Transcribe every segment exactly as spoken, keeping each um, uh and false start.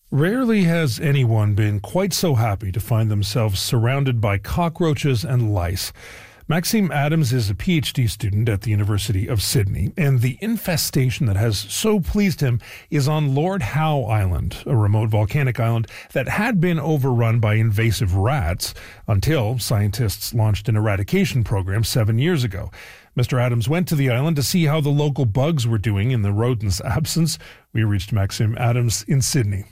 Rarely has anyone been quite so happy to find themselves surrounded by cockroaches and lice. Maxime Adams is a PhD student at the University of Sydney, and the infestation that has so pleased him is on Lord Howe Island, a remote volcanic island that had been overrun by invasive rats until scientists launched an eradication program seven years ago. Mister Adams went to the island to see how the local bugs were doing in the rodents' absence. We reached Maxime Adams in Sydney.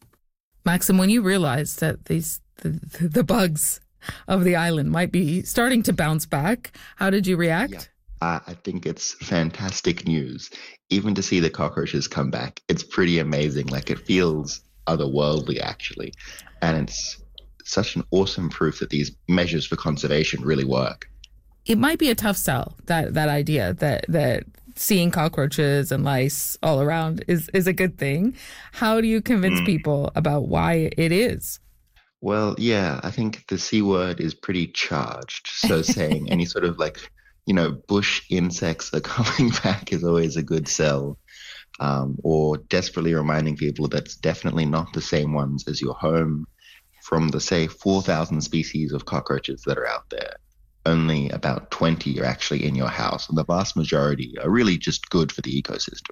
Maxim, when you realized that these the, the bugs of the island might be starting to bounce back, how did you react? Yeah. Uh, I think it's fantastic news. Even to see the cockroaches come back, it's pretty amazing. Like, it feels otherworldly, actually. And it's such an awesome proof that these measures for conservation really work. It might be a tough sell, that, that idea that, that seeing cockroaches and lice all around is, is a good thing. How do you convince mm. people about why it is? Well, yeah, I think the C word is pretty charged. So saying any sort of like, you know, bush insects are coming back is always a good sell. Um, or desperately reminding people that's definitely not the same ones as your home. From the, say, four thousand species of cockroaches that are out there, only about twenty are actually in your house. And the vast majority are really just good for the ecosystem.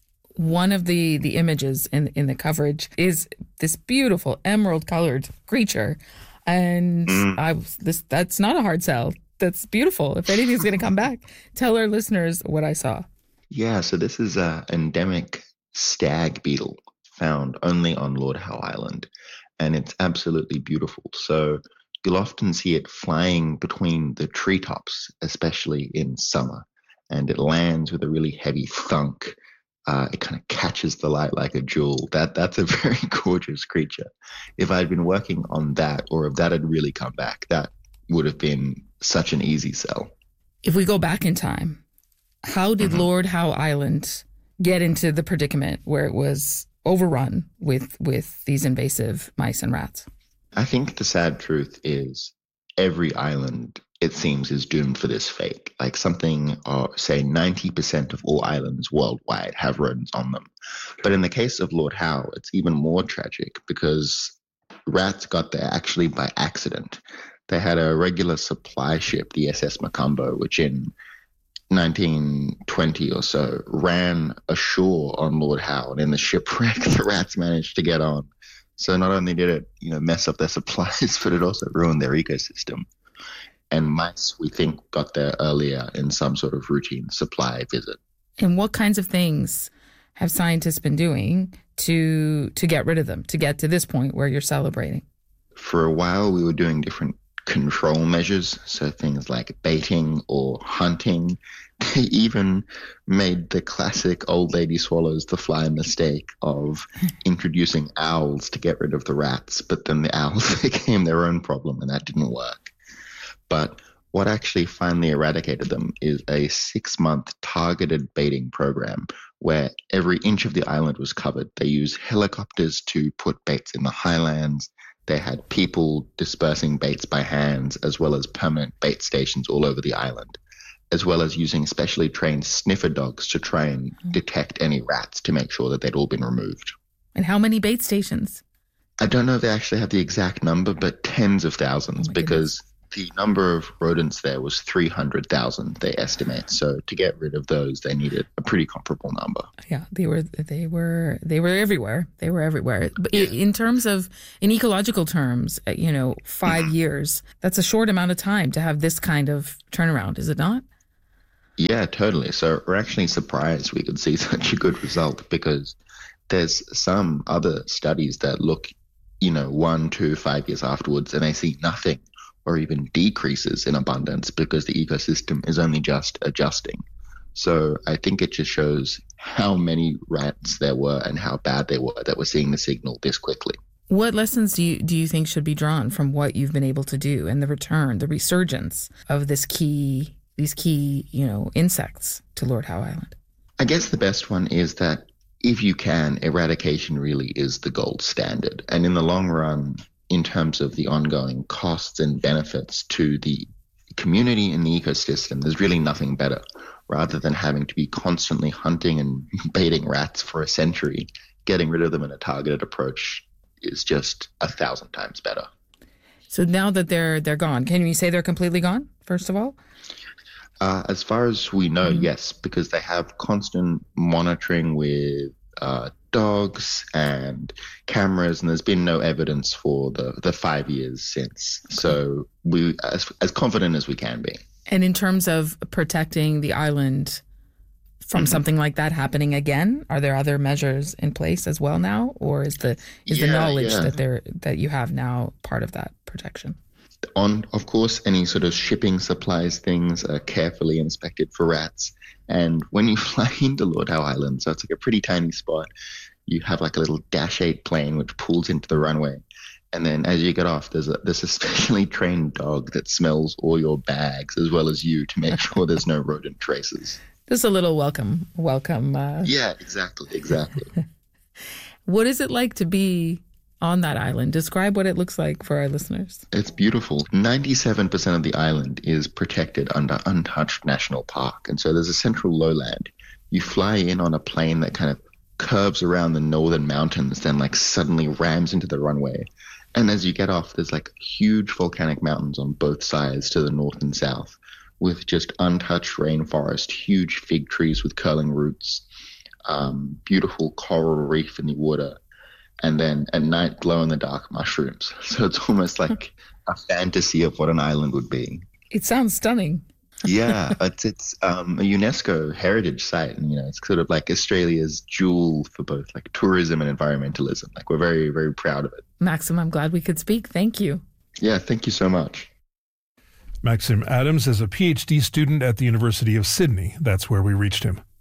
One of the, the images in, in the coverage is this beautiful emerald-colored creature. And mm. I was, this that's not a hard sell. That's beautiful. If anything's going to come back, tell our listeners what I saw. Yeah, so this is an endemic stag beetle found only on Lord Howe Island. And it's absolutely beautiful. So you'll often see it flying between the treetops, especially in summer. And it lands with a really heavy thunk. Uh, it kind of catches the light like a jewel. That That's a very gorgeous creature. If I'd been working on that, or if that had really come back, that would have been such an easy sell. If we go back in time, how did mm-hmm. Lord Howe Island get into the predicament where it was overrun with, with these invasive mice and rats? I think the sad truth is every island, it seems, is doomed for this fate. Like something, uh, say, ninety percent of all islands worldwide have rodents on them. But in the case of Lord Howe, it's even more tragic because rats got there actually by accident. They had a regular supply ship, the S S Macumbo, which in nineteen twenty or so ran ashore on Lord Howe, and in the shipwreck, the rats managed to get on. So not only did it, you know, mess up their supplies, but it also ruined their ecosystem. And mice, we think, got there earlier in some sort of routine supply visit. And what kinds of things have scientists been doing to to get rid of them, to get to this point where you're celebrating? For a while, we were doing different control measures, so things like baiting or hunting. They even made the classic old lady swallows the fly mistake of introducing owls to get rid of the rats, but then the owls became their own problem, and that didn't work. But what actually finally eradicated them is a six-month targeted baiting program where every inch of the island was covered. They used helicopters to put baits in the highlands. They had people dispersing baits by hands, as well as permanent bait stations all over the island, as well as using specially trained sniffer dogs to try and detect any rats to make sure that they'd all been removed. And how many bait stations? I don't know if they actually have the exact number, but tens of thousands, oh because goodness. The number of rodents there was three hundred thousand, they estimate. So to get rid of those, they needed a pretty comparable number. Yeah, they were they were they were everywhere. They were everywhere. But yeah. In terms of, in ecological terms, you know, five years, that's a short amount of time to have this kind of turnaround, is it not? Yeah, totally. So we're actually surprised we could see such a good result, because there's some other studies that look, you know, one, two, five years afterwards, and they see nothing or even decreases in abundance because the ecosystem is only just adjusting. So I think it just shows how many rats there were and how bad they were that we're seeing the signal this quickly. What lessons do you do you think should be drawn from what you've been able to do and the return, the resurgence of this key, these key, you know, insects to Lord Howe Island? I guess the best one is that if you can, eradication really is the gold standard. And in the long run, in terms of the ongoing costs and benefits to the community and the ecosystem, there's really nothing better. Rather than having to be constantly hunting and baiting rats for a century, getting rid of them in a targeted approach is just a thousand times better. So now that they're they're gone, can you say they're completely gone, first of all? Uh, as far as we know, Mm-hmm. yes, because they have constant monitoring with uh, dogs and cameras, and there's been no evidence for the, the five years since. Okay. So we as as confident as we can be. And in terms of protecting the island from Mm-hmm. something like that happening again, are there other measures in place as well now, or is the is the Yeah, knowledge yeah. that there that you have now part of that protection? On, of course, any sort of shipping supplies things are carefully inspected for rats. And when you fly into Lord Howe Island, so it's like a pretty tiny spot, you have like a little Dash eight plane which pulls into the runway. And then as you get off, there's a, there's a specially trained dog that smells all your bags as well as you to make sure there's no rodent traces. Just a little welcome, welcome. Uh, Yeah, exactly, exactly. what is it like to be on that island? Describe what it looks like for our listeners. It's beautiful. ninety-seven percent of the island is protected under untouched national park. And so there's a central lowland. You fly in on a plane that kind of curves around the northern mountains, then like suddenly rams into the runway. And as you get off, there's like huge volcanic mountains on both sides to the north and south with just untouched rainforest, huge fig trees with curling roots, um, beautiful coral reef in the water. And then at night, glow-in-the-dark mushrooms. So it's almost like a fantasy of what an island would be. It sounds stunning. Yeah, it's it's um, a UNESCO heritage site, and you know it's sort of like Australia's jewel for both like tourism and environmentalism. Like we're very very proud of it. Maxim, I'm glad we could speak. Thank you. Yeah, thank you so much. Maxim Adams is a PhD student at the University of Sydney. That's where we reached him.